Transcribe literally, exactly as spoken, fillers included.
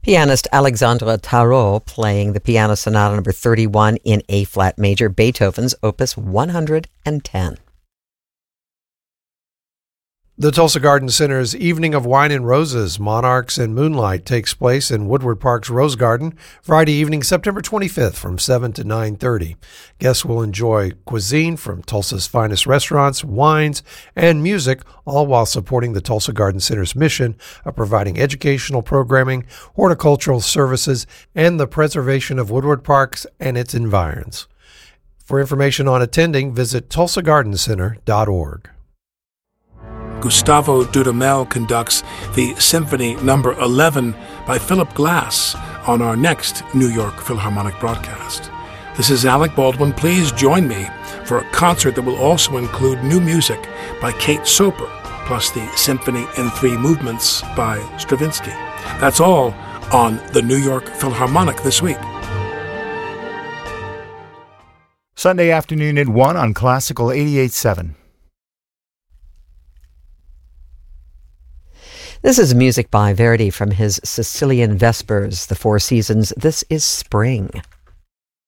Pianist Alexandre Tarot playing the Piano Sonata number thirty-one in A-flat major, Beethoven's Opus one hundred ten. The Tulsa Garden Center's Evening of Wine and Roses, Monarchs and Moonlight takes place in Woodward Park's Rose Garden Friday evening, September twenty-fifth from seven to nine thirty. Guests will enjoy cuisine from Tulsa's finest restaurants, wines, and music, all while supporting the Tulsa Garden Center's mission of providing educational programming, horticultural services, and the preservation of Woodward Parks and its environs. For information on attending, visit tulsa garden center dot org. Gustavo Dudamel conducts the Symphony Number eleven by Philip Glass on our next New York Philharmonic broadcast. This is Alec Baldwin. Please join me for a concert that will also include new music by Kate Soper, plus the Symphony in Three Movements by Stravinsky. That's all on the New York Philharmonic this week. Sunday afternoon at one on Classical eighty-eight point seven. This is music by Verdi from his Sicilian Vespers, the Four Seasons. This is Spring.